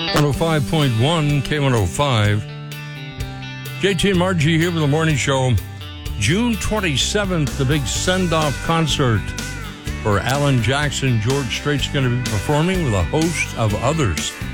105.1 K105. JT and Margie here with the morning show. June 27th, the big send-off concert for Alan Jackson. George Strait's going to be performing with a host of others.